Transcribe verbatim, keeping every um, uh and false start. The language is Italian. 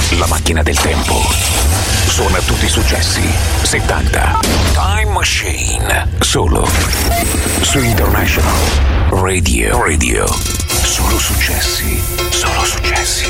La macchina del tempo suona tutti i successi settanta. Time Machine, solo su International Radio. Radio. Solo successi, solo successi.